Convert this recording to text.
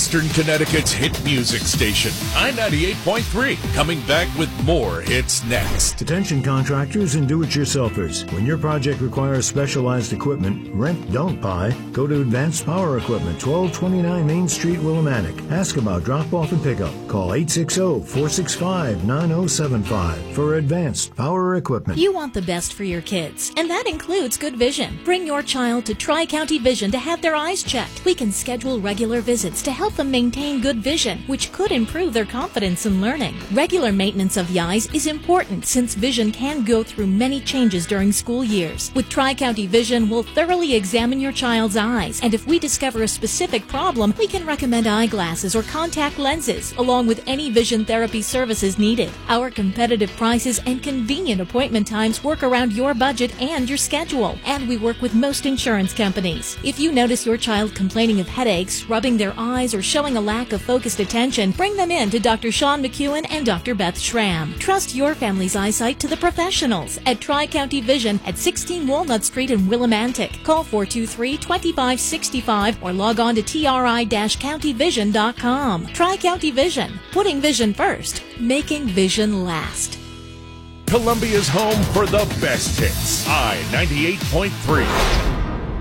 Western Connecticut's hit music station, I-98.3, coming back with more hits next. Attention contractors and do-it-yourselfers. When your project requires specialized equipment, rent, don't buy. Go to Advanced Power Equipment, 1229 Main Street, Willimantic. Ask about drop-off and pickup. Call 860-465-9075 for Advanced Power Equipment. You want the best for your kids, and that includes good vision. Bring your child to Tri-County Vision to have their eyes checked. We can schedule regular visits to help them maintain good vision, which could improve their confidence in learning. Regular maintenance of the eyes is important since vision can go through many changes during school years. With Tri-County Vision, we'll thoroughly examine your child's eyes, and if we discover a specific problem, we can recommend eyeglasses or contact lenses, along with any vision therapy services needed. Our competitive prices and convenient appointment times work around your budget and your schedule, and we work with most insurance companies. If you notice your child complaining of headaches, rubbing their eyes, or showing a lack of focused attention, bring them in to Dr. Sean McEwen and Dr. Beth Schramm. Trust your family's eyesight to the professionals at Tri-County Vision at 16 Walnut Street in Willimantic. Call 423-2565 or log on to tri-countyvision.com. Tri-County Vision, putting vision first, making vision last. Columbia's home for the best hits, I-98.3.